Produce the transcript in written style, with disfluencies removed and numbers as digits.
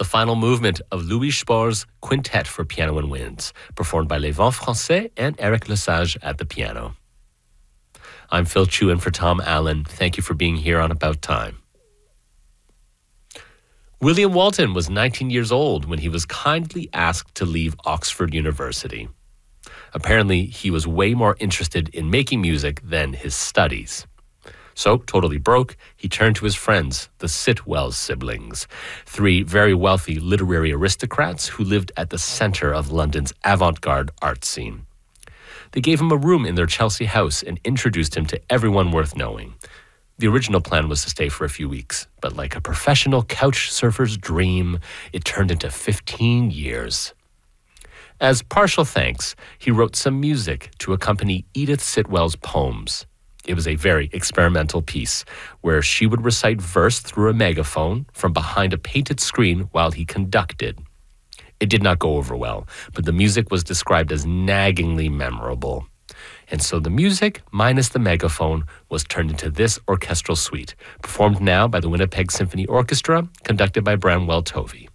the final movement of Louis Spohr's Quintet for Piano and Winds, performed by Les Vents Français and Eric Lesage at the piano. I'm Phil Chu in for Tom Allen. Thank you for being here on About Time. William Walton was 19 years old when he was kindly asked to leave Oxford University. Apparently, he was way more interested in making music than his studies. So, totally broke, he turned to his friends, the Sitwell siblings, 3 very wealthy literary aristocrats who lived at the center of London's avant-garde art scene. They gave him a room in their Chelsea house and introduced him to everyone worth knowing. The original plan was to stay for a few weeks, but like a professional couch surfer's dream, it turned into 15 years. As partial thanks, he wrote some music to accompany Edith Sitwell's poems. It was a very experimental piece where she would recite verse through a megaphone from behind a painted screen while he conducted. It did not go over well, but the music was described as naggingly memorable. And so the music, minus the megaphone, was turned into this orchestral suite, performed now by the Winnipeg Symphony Orchestra, conducted by Bramwell Tovey.